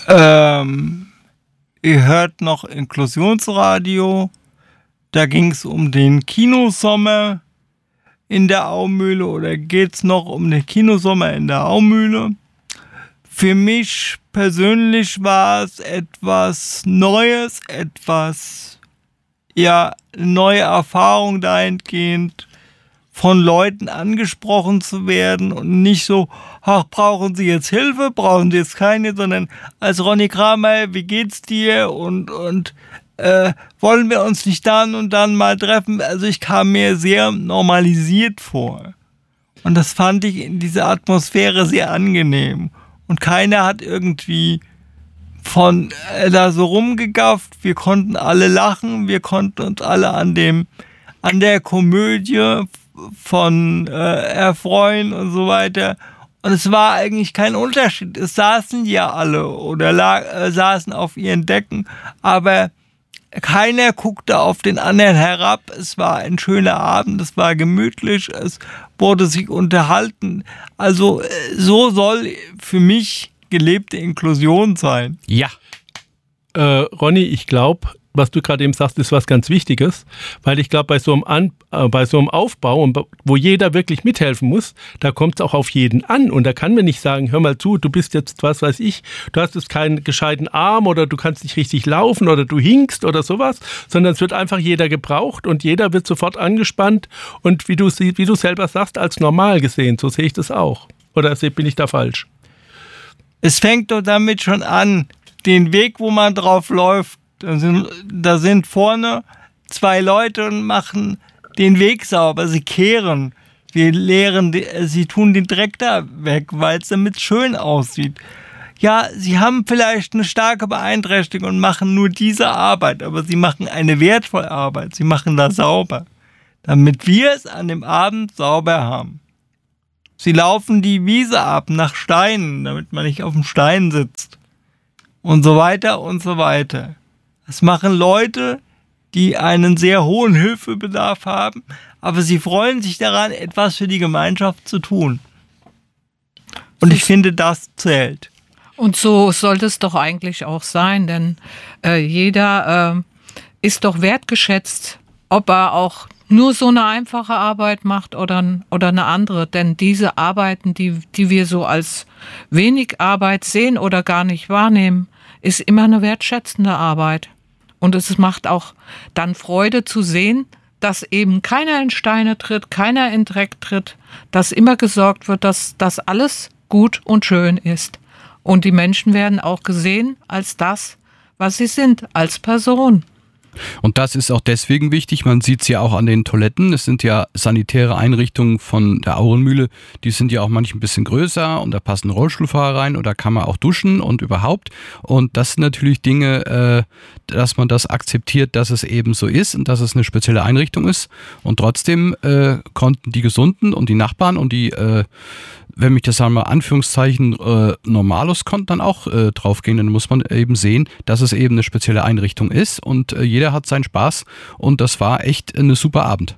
Ihr hört noch Inklusionsradio. Da ging es um den Kinosommer in der Aumühle oder geht es noch um den Kinosommer in der Aumühle. Für mich persönlich war es etwas Neues, neue Erfahrung dahingehend, von Leuten angesprochen zu werden und nicht so, ach, brauchen Sie jetzt Hilfe, brauchen Sie jetzt keine, sondern als Ronny Kramer, wie geht's dir und wollen wir uns nicht dann und dann mal treffen? Also ich kam mir sehr normalisiert vor und das fand ich in dieser Atmosphäre sehr angenehm und keiner hat irgendwie da so rumgegafft, wir konnten alle lachen, wir konnten uns alle an der Komödie von erfreuen und so weiter. Und es war eigentlich kein Unterschied. Es saßen ja alle oder saßen auf ihren Decken, aber keiner guckte auf den anderen herab. Es war ein schöner Abend, es war gemütlich, es wurde sich unterhalten. Also so soll für mich gelebte Inklusion sein. Ja. Ronny, ich glaube, was du gerade eben sagst, ist was ganz Wichtiges, weil ich glaube, bei so einem Aufbau, wo jeder wirklich mithelfen muss, da kommt es auch auf jeden an und da kann man nicht sagen, hör mal zu, du bist jetzt, was weiß ich, du hast jetzt keinen gescheiten Arm oder du kannst nicht richtig laufen oder du hinkst oder sowas, sondern es wird einfach jeder gebraucht und jeder wird sofort angespannt und wie du selber sagst, als normal gesehen, so sehe ich das auch. Oder bin ich da falsch? Es fängt doch damit schon an, den Weg, wo man drauf läuft, da sind vorne 2 Leute und machen den Weg sauber. Sie kehren, sie tun den Dreck da weg, weil es damit schön aussieht. Ja, sie haben vielleicht eine starke Beeinträchtigung und machen nur diese Arbeit, aber sie machen eine wertvolle Arbeit. Sie machen das sauber, damit wir es an dem Abend sauber haben. Sie laufen die Wiese ab nach Steinen, damit man nicht auf dem Stein sitzt. Und so weiter und so weiter. Das machen Leute, die einen sehr hohen Hilfebedarf haben, aber sie freuen sich daran, etwas für die Gemeinschaft zu tun. Und ich finde, das zählt. Und so sollte es doch eigentlich auch sein, denn jeder ist doch wertgeschätzt, ob er auch nur so eine einfache Arbeit macht oder eine andere. Denn diese Arbeiten, die wir so als wenig Arbeit sehen oder gar nicht wahrnehmen, ist immer eine wertschätzende Arbeit. Und es macht auch dann Freude zu sehen, dass eben keiner in Steine tritt, keiner in Dreck tritt, dass immer gesorgt wird, dass das alles gut und schön ist. Und die Menschen werden auch gesehen als das, was sie sind, als Person. Und das ist auch deswegen wichtig, man sieht es ja auch an den Toiletten, es sind ja sanitäre Einrichtungen von der Aurenmühle, die sind ja auch manchmal ein bisschen größer und da passen Rollstuhlfahrer rein und da kann man auch duschen und überhaupt. Und das sind natürlich Dinge, dass man das akzeptiert, dass es eben so ist und dass es eine spezielle Einrichtung ist. Und trotzdem konnten die Gesunden und die Nachbarn und die wenn mich das einmal Anführungszeichen Normalos konnte, dann auch draufgehen, dann muss man eben sehen, dass es eben eine spezielle Einrichtung ist und jeder hat seinen Spaß und das war echt eine super Abend.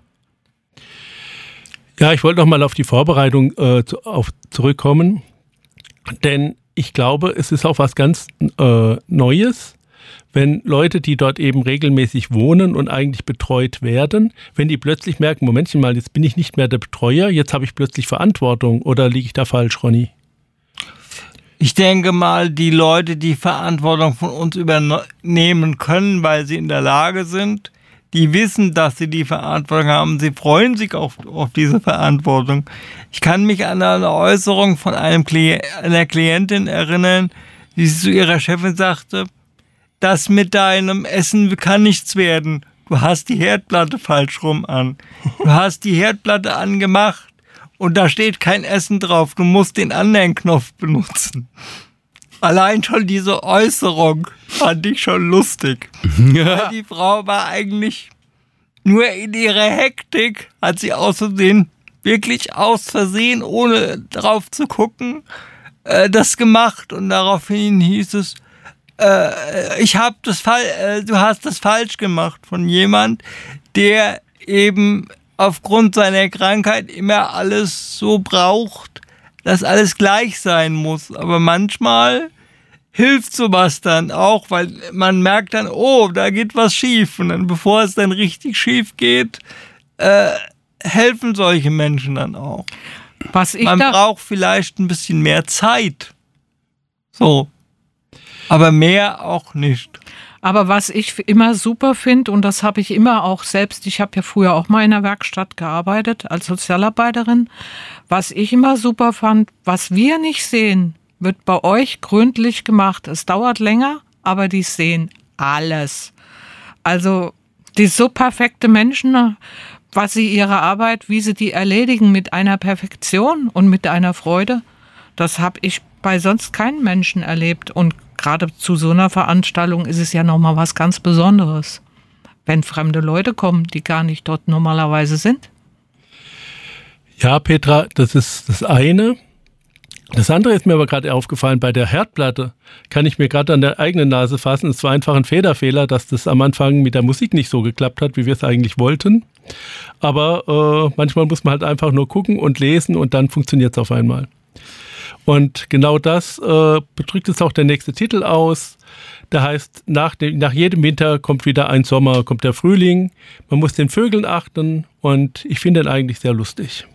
Ja, ich wollte noch mal auf die Vorbereitung zurückkommen, denn ich glaube, es ist auch was ganz Neues, wenn Leute, die dort eben regelmäßig wohnen und eigentlich betreut werden, wenn die plötzlich merken, Momentchen mal, jetzt bin ich nicht mehr der Betreuer, jetzt habe ich plötzlich Verantwortung. Oder liege ich da falsch, Ronny? Ich denke mal, die Leute, die Verantwortung von uns übernehmen können, weil sie in der Lage sind, die wissen, dass sie die Verantwortung haben. Sie freuen sich auf diese Verantwortung. Ich kann mich an eine Äußerung von einer Klientin erinnern, die zu ihrer Chefin sagte, das mit deinem Essen kann nichts werden. Du hast die Herdplatte falsch rum an. Du hast die Herdplatte angemacht und da steht kein Essen drauf. Du musst den anderen Knopf benutzen. Allein schon diese Äußerung fand ich schon lustig. Ja. Die Frau war eigentlich nur in ihrer Hektik, hat sie wirklich aus Versehen, ohne drauf zu gucken, das gemacht. Und daraufhin hieß es, du hast das falsch gemacht von jemand, der eben aufgrund seiner Krankheit immer alles so braucht, dass alles gleich sein muss. Aber manchmal hilft sowas dann auch, weil man merkt dann, oh, da geht was schief. Und dann, bevor es dann richtig schief geht, helfen solche Menschen dann auch. Man braucht vielleicht ein bisschen mehr Zeit. So. Aber mehr auch nicht. Aber was ich immer super finde, und das habe ich immer auch selbst, ich habe ja früher auch mal in der Werkstatt gearbeitet als Sozialarbeiterin, was ich immer super fand, was wir nicht sehen, wird bei euch gründlich gemacht. Es dauert länger, aber die sehen alles. Also die so perfekte Menschen, was sie ihre Arbeit, wie sie die erledigen mit einer Perfektion und mit einer Freude, das habe ich bei sonst keinem Menschen erlebt. Und gerade zu so einer Veranstaltung ist es ja nochmal was ganz Besonderes, wenn fremde Leute kommen, die gar nicht dort normalerweise sind. Ja, Petra, das ist das eine. Das andere ist mir aber gerade aufgefallen, bei der Herdplatte kann ich mir gerade an der eigenen Nase fassen. Es war einfach ein Fehler, dass das am Anfang mit der Musik nicht so geklappt hat, wie wir es eigentlich wollten. Aber manchmal muss man halt einfach nur gucken und lesen und dann funktioniert es auf einmal. Und genau das drückt jetzt auch der nächste Titel aus. Der heißt, nach jedem Winter kommt wieder ein Sommer, kommt der Frühling. Man muss den Vögeln achten und ich finde ihn eigentlich sehr lustig.